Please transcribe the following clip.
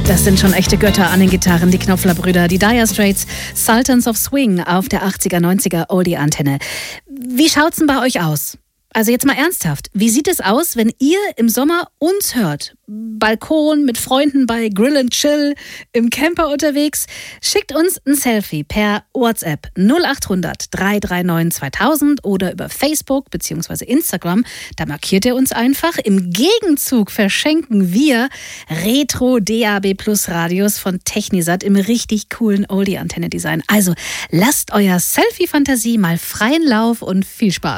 Das sind schon echte Götter an den Gitarren, die Knopfler-Brüder, die Dire Straits, Sultans of Swing auf der 80er, 90er Oldie-Antenne. Wie schaut's denn bei euch aus? Also jetzt mal ernsthaft, wie sieht es aus, wenn ihr im Sommer uns hört? Balkon, mit Freunden bei Grill and Chill, im Camper unterwegs? Schickt uns ein Selfie per WhatsApp 0800 339 2000 oder über Facebook bzw. Instagram. Da markiert ihr uns einfach. Im Gegenzug verschenken wir Retro DAB Plus Radios von Technisat im richtig coolen Oldie-Antenne-Design. Also lasst euer Selfie-Fantasie mal freien Lauf und viel Spaß.